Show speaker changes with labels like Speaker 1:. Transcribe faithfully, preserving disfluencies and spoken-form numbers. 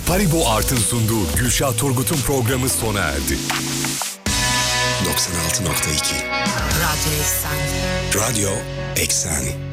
Speaker 1: Paribo Art'ın sunduğu Gülşah Turgut'un programı sona erdi.
Speaker 2: doksan altı nokta iki
Speaker 3: Radyo Eksen.
Speaker 2: Radyo Eksen.